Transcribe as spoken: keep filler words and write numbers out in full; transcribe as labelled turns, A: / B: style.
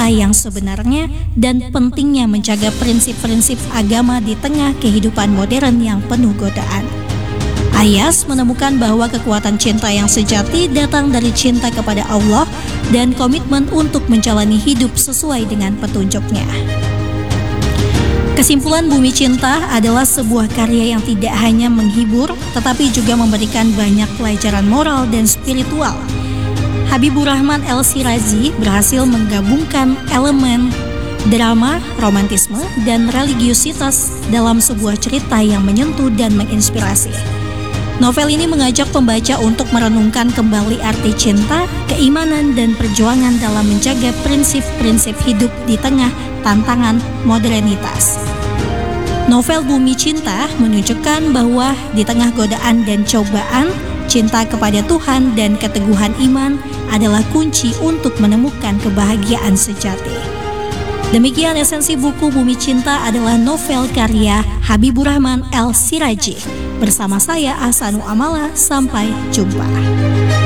A: cinta yang sebenarnya dan pentingnya menjaga prinsip-prinsip agama di tengah kehidupan modern yang penuh godaan. Ayas menemukan bahwa kekuatan cinta yang sejati datang dari cinta kepada Allah dan komitmen untuk menjalani hidup sesuai dengan petunjuknya. Kesimpulan Bumi Cinta adalah sebuah karya yang tidak hanya menghibur, tetapi juga memberikan banyak pelajaran moral dan spiritual. Habibur Rahman El-Shirazi berhasil menggabungkan elemen drama, romantisme, dan religiusitas dalam sebuah cerita yang menyentuh dan menginspirasi. Novel ini mengajak pembaca untuk merenungkan kembali arti cinta, keimanan, dan perjuangan dalam menjaga prinsip-prinsip hidup di tengah tantangan modernitas. Novel Bumi Cinta menunjukkan bahwa di tengah godaan dan cobaan, cinta kepada Tuhan dan keteguhan iman adalah kunci untuk menemukan kebahagiaan sejati. Demikian esensi buku Bumi Cinta adalah novel karya Habibur Rahman El-Shirazi. Bersama saya Ahsanul Amala, sampai jumpa.